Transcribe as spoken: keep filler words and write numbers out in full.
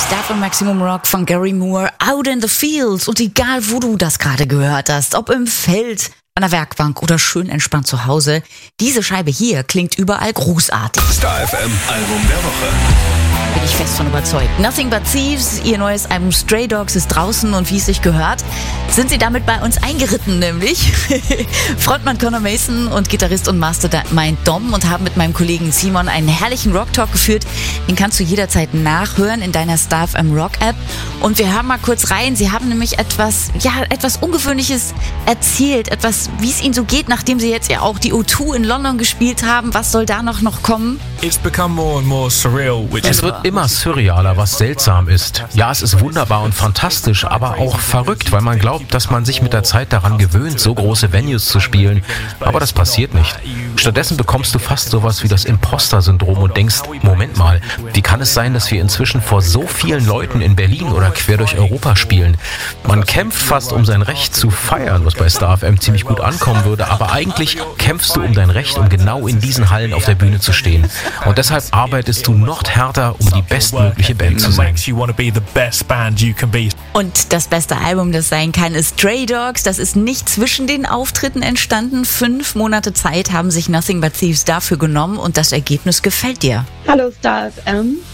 Stuff und Maximum Rock von Gary Moore, Out in the Fields. Und egal, wo du das gerade gehört hast, ob im Feld, an der Werkbank oder schön entspannt zu Hause, diese Scheibe hier klingt überall großartig. Star F M Album der Woche. Bin ich fest von überzeugt. Nothing But Thieves, ihr neues Album Stray Dogs ist draußen und wie es sich gehört, sind sie damit bei uns eingeritten, nämlich Frontmann Conor Mason und Gitarrist und Mastermind Dom und haben mit meinem Kollegen Simon einen herrlichen Rock-Talk geführt. Den kannst du jederzeit nachhören in deiner Star F M Rock-App. Und wir hören mal kurz rein. Sie haben nämlich etwas, ja, etwas Ungewöhnliches erzählt, etwas, wie es ihnen so geht, nachdem sie jetzt ja auch die O zwei in London gespielt haben. Was soll da noch, noch kommen? It's become more and more surreal, which Es wird immer surrealer, was seltsam ist. Ja, es ist wunderbar und fantastisch, aber auch verrückt, weil man glaubt, dass man sich mit der Zeit daran gewöhnt, so große Venues zu spielen. Aber das passiert nicht. Stattdessen bekommst du fast sowas wie das Imposter-Syndrom und denkst, Moment mal, wie kann es sein, dass wir inzwischen vor so vielen Leuten in Berlin oder quer durch Europa spielen? Man kämpft fast um sein Recht zu feiern, was bei Star F M ziemlich gut ankommen würde, aber eigentlich kämpfst du um dein Recht, um genau in diesen Hallen auf der Bühne zu stehen. Und deshalb arbeitest du noch härter, um die bestmögliche Band zu sein. Und das beste Album, das sein kann, ist Stray Dogs. Das ist nicht zwischen den Auftritten entstanden. Fünf Monate Zeit haben sich Nothing But Thieves dafür genommen und das Ergebnis gefällt dir. Hallo Star F M,